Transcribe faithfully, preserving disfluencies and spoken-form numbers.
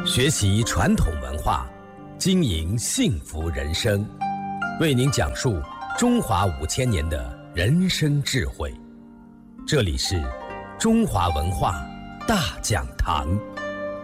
学习传统文化，经营幸福人生，为您讲述中华五千年的人生智慧。这里是中华文化大讲堂。